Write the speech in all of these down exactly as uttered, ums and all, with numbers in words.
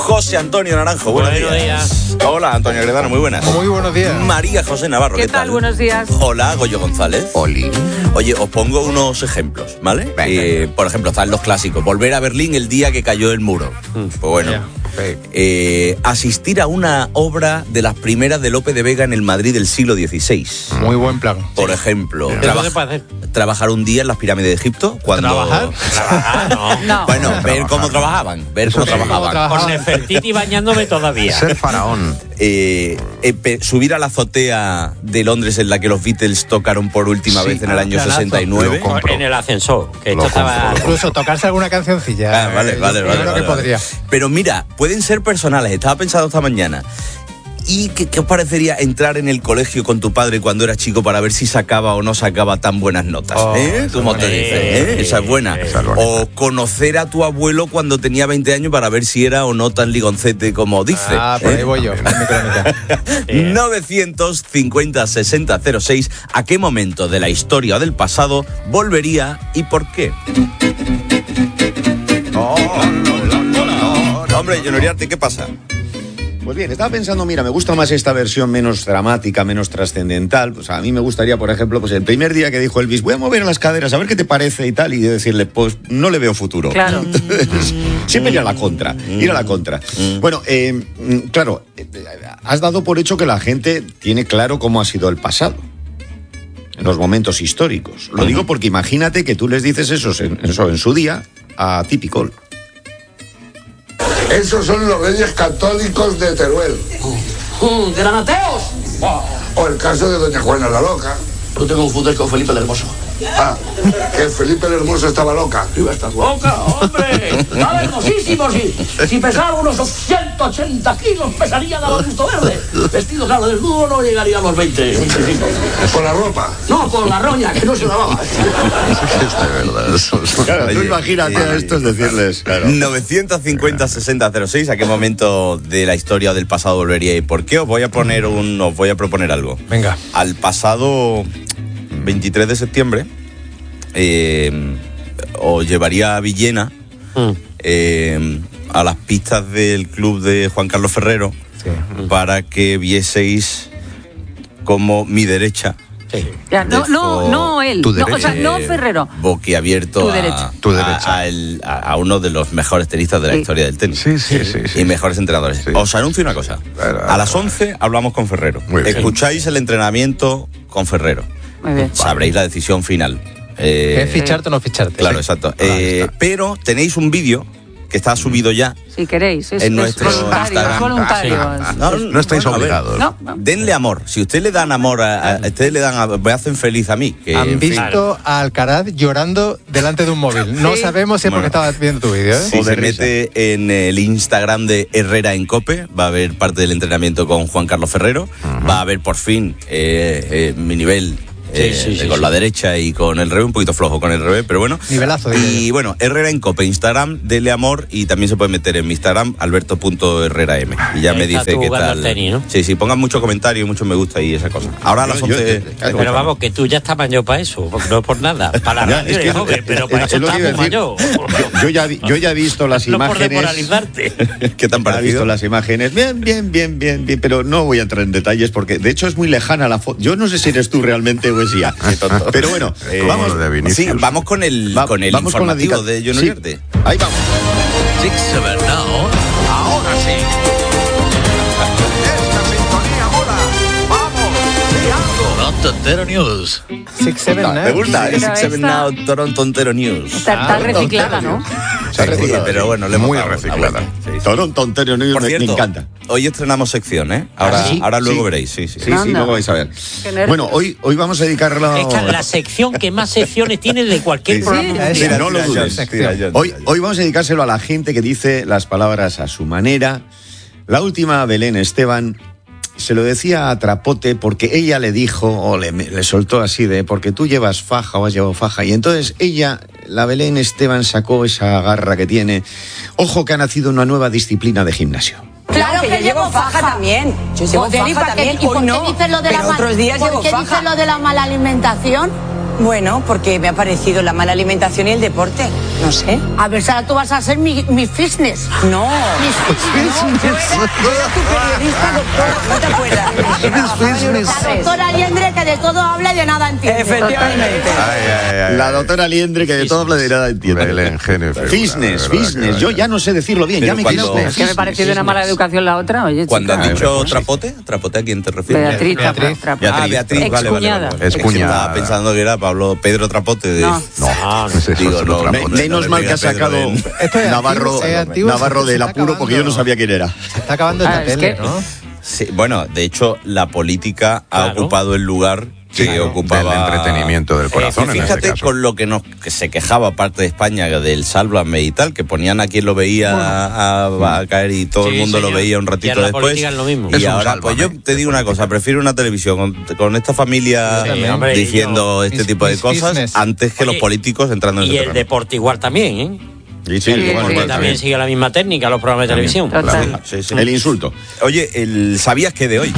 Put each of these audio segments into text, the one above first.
José Antonio Naranjo, buenos, buenos días. días. Hola, Antonio Gredano, muy buenas. Muy buenos días. María José Navarro, ¿qué, ¿Qué tal? Buenos días. Hola, Goyo González. Oli. Oye, os pongo unos ejemplos, ¿vale? Eh, por ejemplo, están los clásicos. Volver a Berlín el día que cayó el muro. Mm. Pues bueno. Yeah. Eh, asistir a una obra de las primeras de Lope de Vega en el Madrid del siglo dieciséis. Muy buen plan. Por ejemplo, ¿Qué traba- se puede hacer? trabajar un día en las pirámides de Egipto. Cuando... ¿Trabajar? Trabajar, no. No. Bueno, No, ver trabajar. cómo trabajaban. Ver cómo Sí, trabajaban. cómo Con Nefertiti bañándome todavía. Ser faraón. Eh, eh, pe- subir a la azotea de Londres en la que los Beatles tocaron por última Sí, vez en el año planazo. sesenta y nueve. Lo compro. En el ascensor, que Lo esto estaba... compro. Incluso tocarse alguna cancioncilla. Ah, vale, eh, vale, yo vale. creo vale, que vale. podría. Pero mira, pueden ser personales. Estaba pensando esta mañana. ¿Y qué, qué os parecería entrar en el colegio con tu padre cuando eras chico para ver si sacaba o no sacaba tan buenas notas? Oh, ¿Eh? ¿Cómo te bonita. dices? ¿Eh? Esa es buena. Esa es bonita. O conocer a tu abuelo cuando tenía veinte años para ver si era o no tan ligoncete como dice. Ah, por ahí ¿eh? voy yo, en mi crónica. novecientos cincuenta sesenta cero seis. ¿A qué momento de la historia o del pasado volvería y por qué? Hombre, Jonoriarte, ¿qué pasa? Pues bien, estaba pensando, mira, me gusta más esta versión menos dramática, menos trascendental. Pues a mí me gustaría, por ejemplo, pues el primer día que dijo Elvis, voy a mover las caderas, a ver qué te parece y tal, y yo decirle, pues no le veo futuro. Claro. Siempre ir a la contra, ir a la contra. Bueno, eh, claro, eh, has dado por hecho que la gente tiene claro cómo ha sido el pasado, en los momentos históricos. Lo digo porque imagínate que tú les dices eso en, eso en su día a Típico. Esos son los reyes católicos de Teruel. Mm, ¡Granateos! O el caso de doña Juana la Loca. No te confundes con Felipe el Hermoso. Ah, que Felipe el Hermoso estaba loca. Iba a estar loca, hombre. Estaba hermosísimo. Si, si pesaba unos ciento ochenta kilos, pesaría de arbusto verde. Vestido, claro, desnudo no llegaría a los veinte, veinticinco. Por la ropa. No, por la roña, que no se lavaba. Claro, tú Oye, imagínate eh, a estos decirles, claro. novecientos cincuenta sesenta cero seis. ¿A qué momento de la historia o del pasado volvería y por qué? Os voy a poner un, os voy a proponer algo. Venga. Al pasado veintitrés de septiembre eh, os llevaría a Villena Mm. eh, a las pistas del club de Juan Carlos Ferrero Sí. para que vieseis como mi derecha Sí. Ya, no, dejó no, no él. tu No, o sea, eh, no Ferrero. boquiabierto Tu a, derecha. Tu derecha. A, a el- a- a uno de los mejores tenistas de la Sí. historia del tenis. Sí, sí, sí. sí. Y mejores entrenadores. Sí. Os anuncio una cosa. Claro. A las once hablamos con Ferrero. Muy bien. Escucháis el entrenamiento con Ferrero. Muy bien. Sabréis la decisión final. Eh, ¿Qué es ficharte o no ficharte? Claro, Sí. exacto. Ahí Eh, está. pero tenéis un vídeo que está subido ya. Si queréis. Es, En es nuestro voluntario. Instagram. Es voluntario. Ah, sí. No, No estáis bueno, a ver, obligados. No, no. Denle amor. Si ustedes le dan amor a, a ustedes le dan a- me hacen feliz a mí. Que, Han en fin, visto a Alcaraz llorando delante de un móvil. No Sí. sabemos si es porque Bueno. estabas viendo tu vídeo, ¿eh? Si O de se risa. mete en el Instagram de Herrera en Cope, va a haber parte del entrenamiento con Juan Carlos Ferrero. Va a haber por fin eh, eh, mi nivel eh, Sí, sí, sí, con sí. la derecha y con el revés, un poquito flojo con el revés, pero bueno. Nivelazo, diría Y bueno, Herrera en Cope, Instagram, dele amor y también se puede meter en mi Instagram, alberto punto herrera m. Y ya Ahí me está dice tú qué jugando tal. al tenis, ¿no? Sí, sí, pongan mucho comentario, mucho me gusta y esa cosa. Ahora a las Yo- yo- once. claro, Pero vamos, que tú ya estás mayor para eso, porque no es por nada. Para la Ya, radio es que eres es- joven, es- pero es- para es eso lo que estás iba a mayor. decir. Yo ya, vi- yo ya he visto las No por imágenes. demoralizarte. ¿Qué tan Ya he visto parecido? las imágenes. Bien, bien, bien, bien, bien. Pero no voy a entrar en detalles porque de hecho es muy lejana la foto. Yo no sé si eres tú realmente o es ya. Pero bueno, Eh, vamos. lo de Vinicius. Sí, vamos con el, va- con el vamos con la informativo dica- de John sí, Uriarte. ahí vamos. Six Seven Now, ahora sí. Esta sintonía mola. Vamos, di algo. Tontero News. Six, seven, No, nine. me gusta, es Pero Six Seven esta- Now Toronto Ontero News. Está, Ah, está reciclada, ¿no? Se ha Sí, reciclado, pero sí. bueno, le hemos Muy dado la reciclada. vuelta. Sí, sí. Toronto, Ontario, New York, Por me- cierto, me encanta. hoy estrenamos sección, ¿eh? Ahora, ¿Ah, sí? ahora luego Sí. veréis, sí, sí. Sí, sí, Anda. luego vais a ver. Qué nervios. Bueno, hoy, hoy vamos a dedicarlo Esta es la sección que más secciones tiene de cualquier Sí, sí. programa. Sí. Tira, no lo tira, dudes. John, tira, John, Hoy, tira, John. hoy vamos a dedicárselo a la gente que dice las palabras a su manera. La última, Belén Esteban, se lo decía a Trapote porque ella le dijo, o le, le soltó así de, porque tú llevas faja o has llevado faja. Y entonces ella, la Belén Esteban, sacó esa garra que tiene. Ojo que ha nacido una nueva disciplina de gimnasio. Claro que yo llevo faja también. Yo llevo Joder, ¿y faja por qué- también. ¿y por Hoy qué no, dices lo de pero la mal- otros días ¿por llevo qué faja. dices lo de la mala alimentación? Bueno, porque me ha parecido la mala alimentación y el deporte. No sé. A ver, Sara, tú vas a ser mi, mi fitness. No. Mis fitness. No, yo era, yo era tu periodista, doctora. ¿No te acuerdas? La doctora Liendre, que de todo habla y de nada entiende. Efectivamente. Ay, ay, ay. La doctora Liendre, que de todo habla de nada entiende. Belén, Jennifer. Business, business. Yo ya no sé decirlo bien. Pero Ya me cuando- quedo. Es que me pareció de una mala educación la otra, oye, Cuando chica. has dicho trapote, ¿trapote a quién te refieres? Beatriz, Beatriz. Trapote. Ah, Beatriz, vale, vale, vale, Excuñada. vale. Es que cuñada. Estaba pensando que era Pablo Pedro Trapote de... No. No, ese es Digo, otro no, trapo. no, Me- menos no, mal no, que ha Pedro sacado del- Esto es Navarro, antiguo, es antiguo, Navarro se del está apuro porque yo no acabando. sabía quién era. Se está acabando en Ah, la es tele, que- ¿no? Sí, bueno, de hecho, la política ha Claro. ocupado el lugar que Sí, ocupaba... del entretenimiento del corazón, Eh, en fíjate este caso. con lo que nos que se quejaba parte de España del Sálvame y tal, que ponían a quien lo veía a, a caer y todo Sí, el mundo señor. lo veía un Y ratito en la después. política es lo mismo. Y Es un ahora, Sálvame. pues yo te digo una cosa, prefiero una televisión con, con esta familia Sí, hombre, diciendo yo- este Mis- tipo de mis cosas business. antes que Oye, los políticos entrando en Y ese el terreno. deporte igual también, ¿eh? Y sí, Sí, igual, sí, Que igual, también sigue la misma técnica los programas de televisión. Total. Sí, sí. El insulto. Oye, el ¿sabías qué de hoy?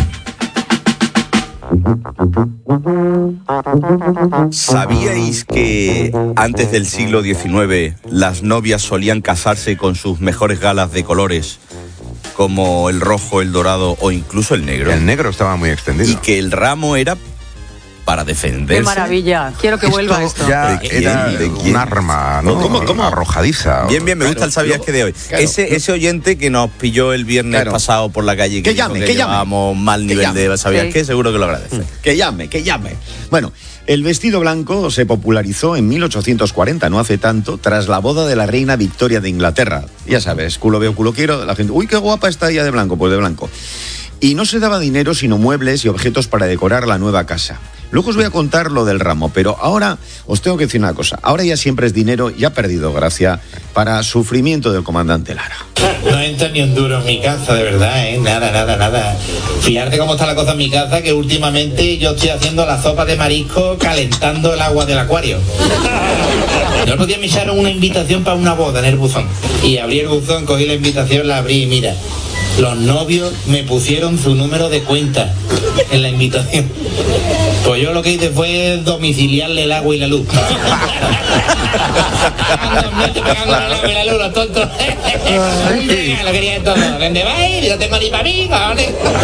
¿Sabíais que antes del siglo diecinueve las novias solían casarse con sus mejores galas de colores, como el rojo, el dorado o incluso el negro? El negro estaba muy extendido. Y que el ramo era para defenderse. Qué maravilla. Quiero que vuelva esto. Ya ¿De quién? era ¿De quién? un arma, ¿no? ¿Cómo, cómo? Arrojadiza. Bien, bien, me gusta Claro, el ¿sabías luego- qué de hoy? claro. ese, ese oyente que nos pilló el viernes Claro. pasado por la calle Que dijo llame, que que llame. llevábamos mal Que nivel llame. de ¿sabías Sí. qué? Seguro que lo agradece. Que llame, que llame. Bueno, el vestido blanco se popularizó en mil ochocientos cuarenta, no hace tanto, tras la boda de la reina Victoria de Inglaterra. Ya sabes, culo veo, culo quiero, la gente, uy, qué guapa está ella de blanco, pues de blanco. Y no se daba dinero, sino muebles y objetos para decorar la nueva casa. Luego os voy a contar lo del ramo, pero ahora os tengo que decir una cosa. Ahora ya siempre es dinero y ha perdido gracia para sufrimiento del comandante Lara. No entra ni un duro en mi casa, de verdad, ¿eh? Nada, nada, nada. Fíjate cómo está la cosa en mi casa, que últimamente yo estoy haciendo la sopa de marisco calentando el agua del acuario. El otro día me echaron una invitación para una boda en el buzón. Y abrí el buzón, cogí la invitación, la abrí y mira, los novios me pusieron su número de cuenta en la invitación. Pues yo lo que hice fue domiciliarle el agua y la luz. Los tontos. Lo quería de todo. ¿Dónde va a ir? Yo tengo ni para mí, cojones.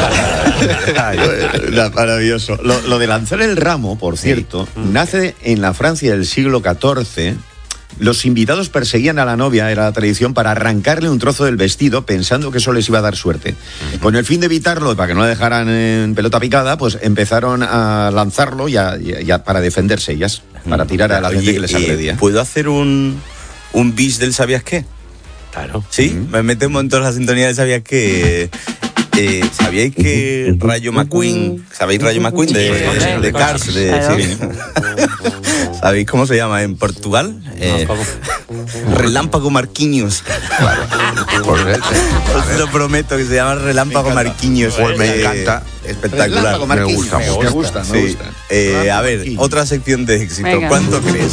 Ay, maravilloso. Lo, lo de lanzar el ramo, por cierto, nace en la Francia del siglo catorce. Los invitados perseguían a la novia, era la tradición, para arrancarle un trozo del vestido pensando que eso les iba a dar suerte. Con el fin de evitarlo, para que no la dejaran en pelota picada, pues empezaron a lanzarlo ya, ya, ya para defenderse ellas, para tirar a la gente Oye, que les eh, agredía. ¿puedo hacer un, un bis del ¿sabías qué? Claro. ¿Sí? Me metemos en todas las sintonías del ¿sabías qué? Eh, ¿Sabíais que Rayo McQueen, ¿sabéis Rayo McQueen de, de, de Cars? De, Claro. sí. ¿Sabéis cómo se llama en Portugal? Eh, Relámpago Marquinhos. Os lo prometo que se llama Relámpago Marquinhos. Pues me Eh, encanta. Espectacular. Relámpago Marquinhos. Me gusta, me me gusta, me Sí. gusta. Eh, a Relámpago ver, Marquinhos. otra sección de éxito. Venga. ¿Cuánto crees?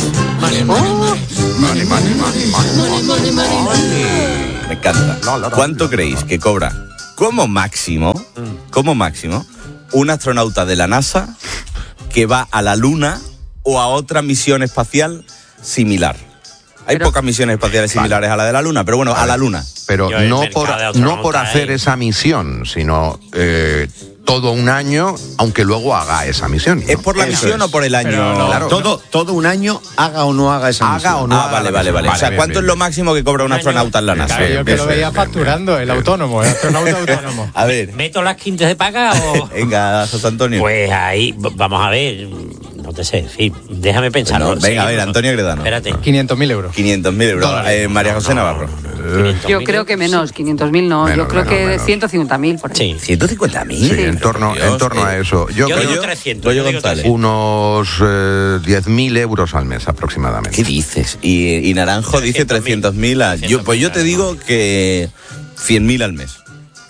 Me encanta. ¿Cuánto creéis que cobra como máximo, como máximo, un astronauta de la NASA que va a la Luna o a otra misión espacial similar? Hay Pero- pocas misiones espaciales similares a la de la Luna, pero bueno, a la Luna. Pero Yo el no mercado por, de astronauta, no por hacer eh. esa misión, sino eh, todo un año, aunque luego haga esa misión. ¿no? ¿Es por la Eso misión es. o por el año? Pero no, Claro. Todo, todo un año, haga o no haga esa Haga misión. o no Ah, haga vale, la vale, misión. vale. O sea, bien, ¿cuánto bien, es lo bien. máximo que cobra un Un año. astronauta en la NASA? Claro, Yo que bien, lo bien, veía bien, facturando, el autónomo, el astronauta autónomo. A ver, ¿Meto las quintas de paga o...? venga, José Antonio. Pues ahí, v- vamos a ver, no te sé, en fin, déjame pensar. Bueno, ¿no? venga, a Sí, ver, no, Antonio Gredano. Espérate. quinientos mil euros. quinientos mil euros. Eh, María José Navarro. Yo creo que menos, quinientos mil no. Menos, Yo creo menos, que menos. ciento cincuenta mil por ahí. Sí. ciento cincuenta mil. Sí, en torno, en torno a eso. Yo, Yo creo digo trescientos. Goyo yo digo González. trescientos. unos eh, diez mil euros al mes aproximadamente. ¿Qué dices? Y, y Naranjo dice trescientos mil. Yo, pues yo te digo que cien mil al mes.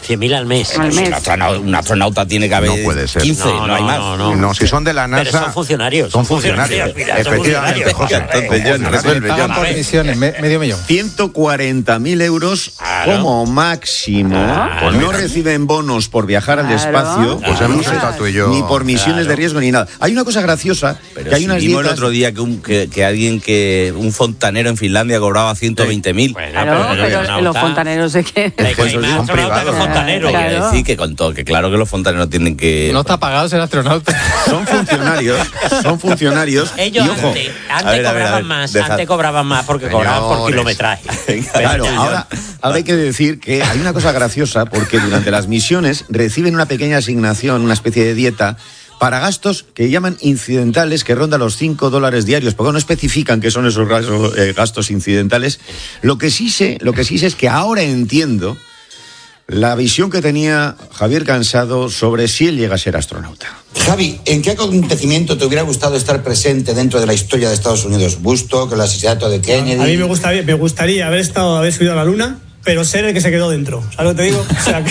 cien mil al mes. Al mes. Un astronauta, un astronauta tiene que haber No puede ser. quince, no, No, hay no, más. no, no. No, si son de la NASA... Pero son funcionarios. Son funcionarios. mira, son Efectivamente, funcionarios. José. Entonces, John, Son resuelve, funcionarios. John. Pagan por misiones, me- medio millón. ciento cuarenta mil euros Claro. como máximo. Claro. No reciben bonos por viajar al Claro. espacio, Pues hemos estado tú y yo... ni por misiones Claro. de riesgo ni nada. Hay una cosa graciosa, Pero que hay si unas vimos el dietas... otro día que, un, que, que alguien que un fontanero en Finlandia cobraba ciento veinte mil. Bueno, Claro, pero pero, el astronauta- los fontaneros sé que... Hay Pues más son astronautas que privados. fontaneros. Claro. Quiere decir que con todo, que claro que los fontaneros tienen que. No está pagado ser astronauta. Son funcionarios, son funcionarios. Ellos y ojo, antes, antes A ver, a ver, a cobraban ver, más, deja- antes cobraban más porque cobraban por Señores. kilometraje. claro, Pero- ahora, ahora hay que decir que hay una cosa graciosa porque durante las misiones reciben una pequeña asignación, una especie de dieta, para gastos que llaman incidentales, que rondan los cinco dólares diarios, porque no especifican qué son esos gastos, eh, gastos incidentales. Lo que sí sé, lo que sí sé es que ahora entiendo la visión que tenía Javier Cansado sobre si él llega a ser astronauta. Javi, ¿en qué acontecimiento te hubiera gustado estar presente dentro de la historia de Estados Unidos? ¿Busto, con el asesinato de Kennedy? A mí me gustaría, me gustaría haber estado, haber subido a la luna, pero ser el que se quedó dentro. ¿Sabes lo que te digo? O sea que...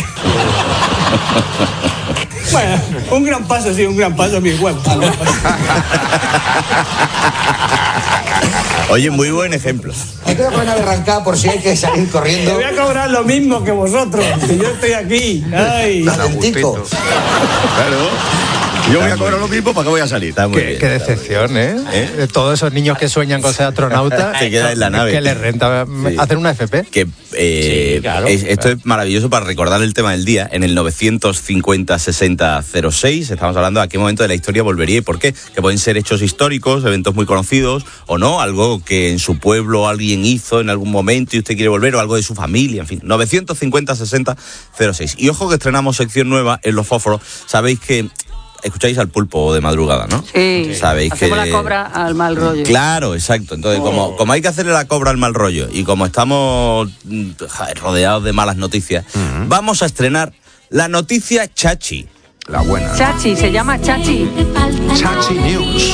Bueno, un gran paso, sí, un gran paso, mi huevo. Oye, muy buen ejemplo. Me quedo con una arrancada por si hay que salir Te corriendo. voy a cobrar lo mismo que vosotros, que yo estoy aquí. Ay. Calentico. Claro. Yo voy a cobrar lo mismo, ¿para qué voy a salir? Está muy Qué, bien. qué decepción, ¿eh? ¿Eh? De todos esos niños que sueñan con ser astronautas. Se queda en la nave. Que les renta Sí. hacer una F P. Que eh, Sí, claro. es- esto es maravilloso para recordar el tema del día. En el novecientos cincuenta sesenta cero seis estamos hablando de a qué momento de la historia volvería y por qué. Que pueden ser hechos históricos, eventos muy conocidos o no, algo que en su pueblo alguien hizo en algún momento y usted quiere volver o algo de su familia, en fin. novecientos cincuenta sesenta cero seis. Y ojo que estrenamos sección nueva en Los Fósforos. Sabéis que escucháis al Pulpo de madrugada, ¿no? Sí, Sabéis hacemos que la cobra al mal rollo. Claro, exacto. Entonces, como, como hay que hacerle la cobra al mal rollo y como estamos mm, joder, rodeados de malas noticias, vamos a estrenar la noticia Chachi. La buena. Chachi, se llama Chachi. Chachi News.